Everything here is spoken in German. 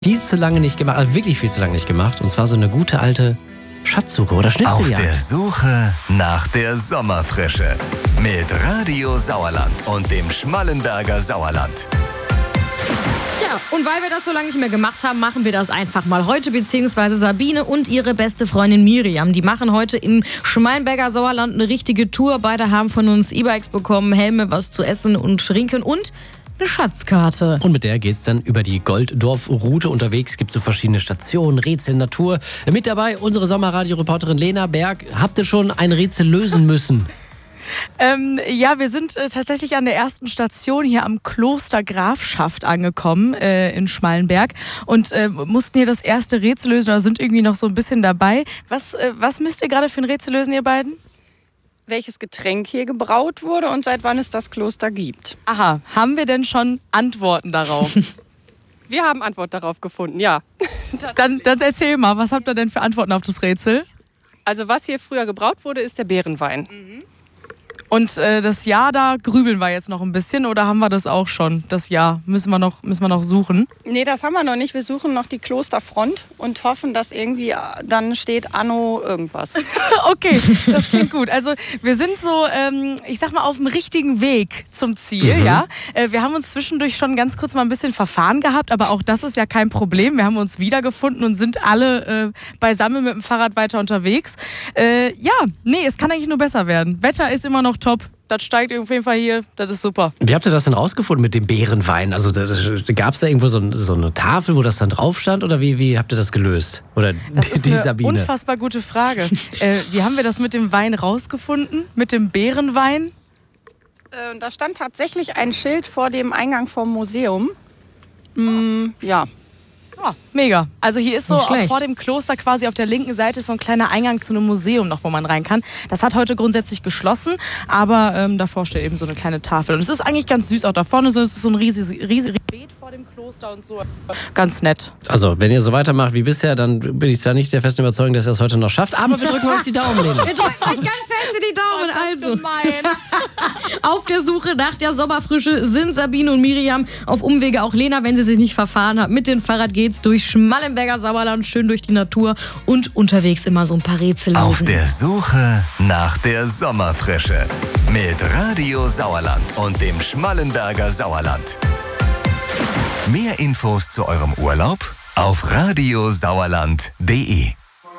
Viel zu lange nicht gemacht, also wirklich viel zu lange nicht gemacht. Und zwar so eine gute alte Schatzsuche oder Schnitzeljagd. Auf der Suche nach der Sommerfrische mit Radio Sauerland und dem Schmallenberger Sauerland. Ja, und weil wir das so lange nicht mehr gemacht haben, machen wir das einfach mal heute, beziehungsweise Sabine und ihre beste Freundin Miriam. Die machen heute im Schmallenberger Sauerland eine richtige Tour. Beide haben von uns E-Bikes bekommen, Helme, was zu essen und trinken und eine Schatzkarte. Und mit der geht's dann über die Golddorf-Route unterwegs. Gibt so verschiedene Stationen, Rätsel, Natur. Mit dabei unsere Sommerradio-Reporterin Lena Berg. Habt ihr schon ein Rätsel lösen müssen? Ja, wir sind tatsächlich an der ersten Station hier am Kloster Grafschaft angekommen in Schmallenberg und mussten hier das erste Rätsel lösen, oder sind irgendwie noch so ein bisschen dabei. Was müsst ihr gerade für ein Rätsel lösen, ihr beiden? Welches Getränk hier gebraut wurde und seit wann es das Kloster gibt. Aha, haben wir denn schon Antworten darauf? Wir haben Antwort darauf gefunden, ja. Dann erzähl mal, was habt ihr denn für Antworten auf das Rätsel? Also was hier früher gebraut wurde, ist der Beerenwein. Und das Jahr, da grübeln wir jetzt noch ein bisschen, oder haben wir das auch schon? Das Jahr müssen wir noch suchen. Nee, das haben wir noch nicht. Wir suchen noch die Klosterfront und hoffen, dass irgendwie dann steht Anno irgendwas. Okay, das klingt gut. Also wir sind so, ich sag mal, auf dem richtigen Weg zum Ziel. Ja? Wir haben uns zwischendurch schon ganz kurz mal ein bisschen verfahren gehabt, aber auch das ist ja kein Problem. Wir haben uns wiedergefunden und sind alle beisammen mit dem Fahrrad weiter unterwegs. Es kann eigentlich nur besser werden. Wetter ist immer noch top. Das steigt auf jeden Fall hier. Das ist super. Wie habt ihr das denn rausgefunden mit dem Beerenwein? Also gab es da irgendwo so eine Tafel, wo das dann drauf stand? Oder wie habt ihr das gelöst? Oder das ist die eine Sabine? Unfassbar gute Frage. Wie haben wir das mit dem Wein rausgefunden? Mit dem Beerenwein? Da stand tatsächlich ein Schild vor dem Eingang vom Museum. Ja. Ja, mega. Also hier ist so Nicht schlecht. vor dem Kloster quasi auf der linken Seite ist so ein kleiner Eingang zu einem Museum noch, wo man rein kann. Das hat heute grundsätzlich geschlossen, aber davor steht eben so eine kleine Tafel. Und es ist eigentlich ganz süß auch da vorne. So, es ist so ein riesiges Beet vor dem Kloster und so. Ganz nett. Also, wenn ihr so weitermacht wie bisher, dann bin ich zwar nicht der festen Überzeugung, dass ihr es heute noch schafft, aber wir drücken euch die Daumen, Lena. Wir drücken euch ganz fest in die Daumen. Also, Gemein. auf der Suche nach der Sommerfrische sind Sabine und Miriam, auf Umwege auch Lena, wenn sie sich nicht verfahren hat. Mit dem Fahrrad geht's durch Schmallenberger Sauerland, schön durch die Natur und unterwegs immer so ein paar Rätsel lösen. Auf der Suche nach der Sommerfrische mit Radio Sauerland und dem Schmallenberger Sauerland. Mehr Infos zu eurem Urlaub auf radiosauerland.de.